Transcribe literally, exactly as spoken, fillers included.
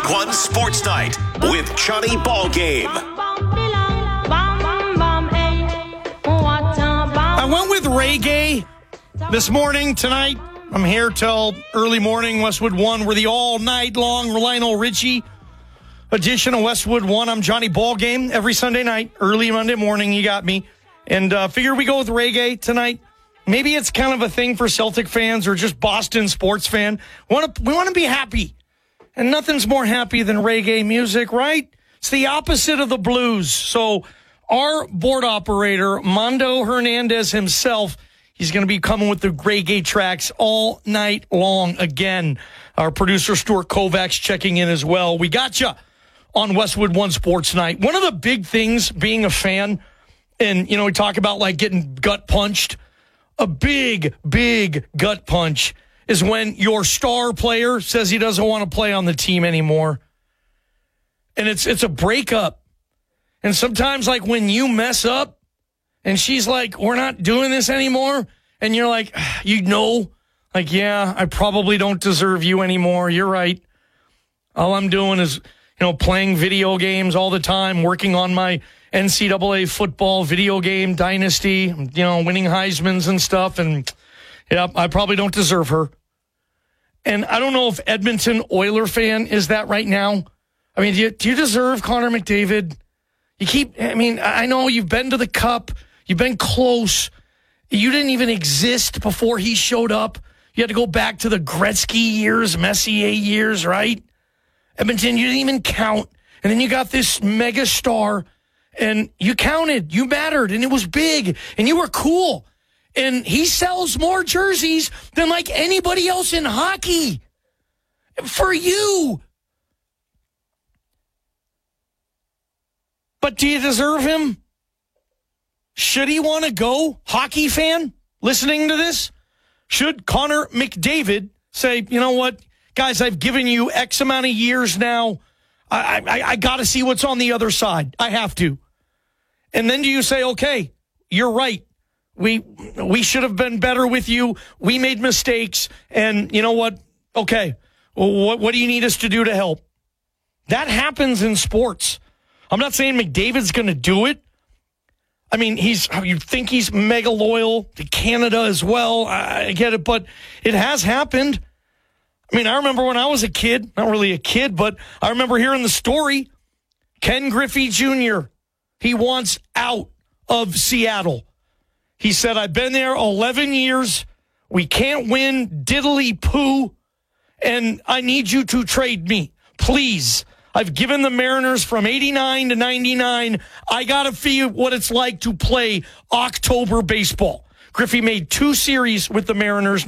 One Sports Night with Johnny Ballgame. I went with reggae this morning, tonight. I'm here till early morning. Westwood One. We're the all night long Lionel Richie edition of Westwood One. I'm Johnny Ballgame every Sunday night, early Monday morning. You got me. And uh, figure we go with reggae tonight. Maybe it's kind of a thing for Celtic fans or just Boston sports fan. Want to, we want to be happy. And nothing's more happy than reggae music, right? It's the opposite of the blues. So our board operator, Mondo Hernandez himself, he's going to be coming with the reggae tracks all night long again. Our producer, Stuart Kovacs, checking in as well. We got you on Westwood One Sports Night. One of the big things being a fan, and, you know, we talk about, like, getting gut punched. A big, big gut punch is when your star player says he doesn't want to play on the team anymore. And it's it's a breakup. And sometimes, like, when you mess up and she's like, we're not doing this anymore, and you're like, you know, like, yeah, I probably don't deserve you anymore. You're right. All I'm doing is, you know, playing video games all the time, working on my N C double A football video game dynasty, you know, winning Heismans and stuff. And, yeah, I probably don't deserve her. And I don't know if Edmonton Oiler fan is that right now. I mean, do you, do you deserve Connor McDavid? You keep, I mean, I know you've been to the Cup. You've been close. You didn't even exist before he showed up. You had to go back to the Gretzky years, Messier years, right? Edmonton, you didn't even count. And then you got this mega star, and you counted. You mattered, and it was big, and you were cool. And he sells more jerseys than, like, anybody else in hockey. For you. But do you deserve him? Should he want to go? Hockey fan listening to this? Should Connor McDavid say, you know what, guys, I've given you X amount of years now. I, I, I got to see what's on the other side. I have to. And then do you say, okay, you're right. We we should have been better with you. We made mistakes. And you know what? Okay, well, what, what do you need us to do to help? That happens in sports. I'm not saying McDavid's going to do it. I mean, he's you think he's mega loyal to Canada as well. I get it, but it has happened. I mean, I remember when I was a kid, not really a kid, but I remember hearing the story. Ken Griffey Junior, he wants out of Seattle. He said, I've been there eleven years. We can't win diddly poo, and I need you to trade me. Please. I've given the Mariners from eighty-nine to ninety-nine. I got to feel what it's like to play October baseball. Griffey made two series with the Mariners.